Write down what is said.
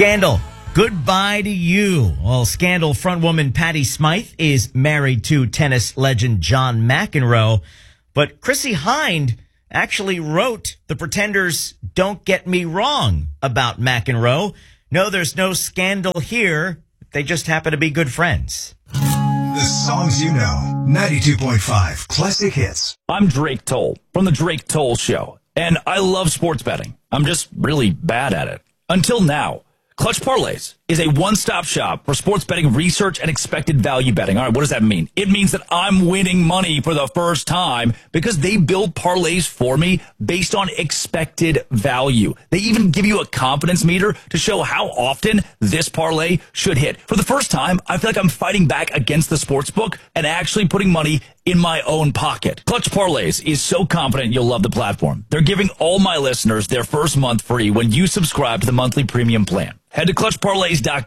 Scandal, goodbye to you. Well, Scandal frontwoman Patty Smythe is married to tennis legend John McEnroe, but Chrissie Hynde actually wrote the Pretenders' Don't Get Me Wrong about McEnroe. No, there's no scandal here. They just happen to be good friends. The songs you know. 92.5 Classic Hits. I'm Drake Toll from The Drake Toll Show, and I love sports betting. I'm just really bad at it. Until now. Clutch Parlays is a one-stop shop for sports betting research and expected value betting. All right, what does that mean? It means that I'm winning money for the first time because they build parlays for me based on expected value. They even give you a confidence meter to show how often this parlay should hit. For the first time, I feel like I'm fighting back against the sportsbook and actually putting money in my own pocket. Clutch Parlays is so confident you'll love the platform. They're giving all my listeners their first month free when you subscribe to the monthly premium plan. Head to clutchparlays.com